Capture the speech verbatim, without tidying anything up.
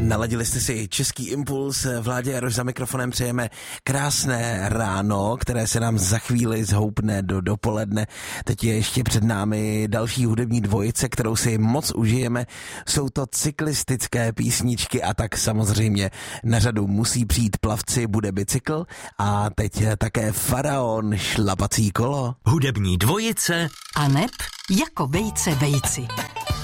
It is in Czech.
Naladili jste si Český impuls, Vládě Jaroš za mikrofonem, přejeme krásné ráno, které se nám za chvíli zhoupne do dopoledne. Teď je ještě před námi další hudební dvojice, kterou si moc užijeme. Jsou to cyklistické písničky a tak samozřejmě na řadu musí přijít Plavci, bude bicykl a teď také Faraon, šlapací kolo. Hudební dvojice a neb jako vejce vejci.